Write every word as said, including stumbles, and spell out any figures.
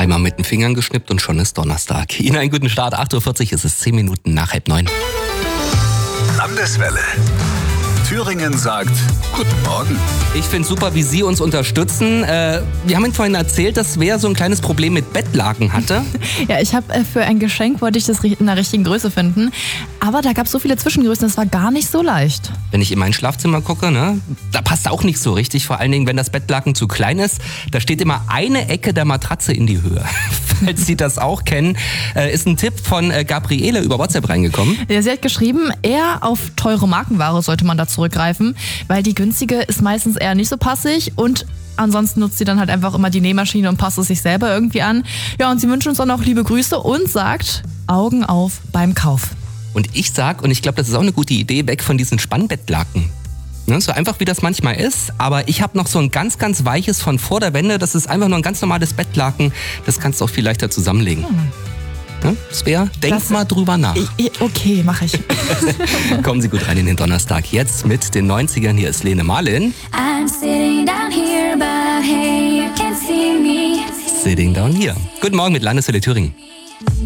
Einmal mit den Fingern geschnippt und schon ist Donnerstag. Ihnen einen guten Start. acht Uhr vierzig ist es zehn Minuten nach halb neun. Landeswelle. Thüringen sagt Guten Morgen. Ich finde super, wie Sie uns unterstützen. Äh, wir haben Ihnen vorhin erzählt, dass Svea so ein kleines Problem mit Bettlaken hatte. Ja, ich habe äh, für ein Geschenk wollte ich das in der richtigen Größe finden. Aber da gab es so viele Zwischengrößen, das war gar nicht so leicht. Wenn ich in mein Schlafzimmer gucke, ne, da passt auch nicht so richtig. Vor allen Dingen, wenn das Bettlaken zu klein ist. Da steht immer eine Ecke der Matratze in die Höhe. Falls Sie das auch kennen, äh, ist ein Tipp von äh, Gabriele über WhatsApp reingekommen. Ja, sie hat geschrieben, eher auf teure Markenware sollte man da zurückgreifen, weil die günstige ist meistens eher nicht so passig und ansonsten nutzt sie dann halt einfach immer die Nähmaschine und passt es sich selber irgendwie an. Ja, und sie wünscht uns dann auch liebe Grüße und sagt, Augen auf beim Kauf. Und ich sag, und ich glaube, das ist auch eine gute Idee, weg von diesen Spannbettlaken. Ne, so einfach wie das manchmal ist, aber ich habe noch so ein ganz, ganz weiches von vor der Wende. Das ist einfach nur ein ganz normales Bettlaken. Das kannst du auch viel leichter zusammenlegen. Hm. Ne, Svea, denk das, mal drüber nach. Ich, okay, mache ich. Kommen Sie gut rein in den Donnerstag. Jetzt mit den neunzigern. Hier ist Lene Marlin. I'm sitting down here, but hey, you can't see me. Sitting down here. Guten Morgen mit Landeswelle Thüringen.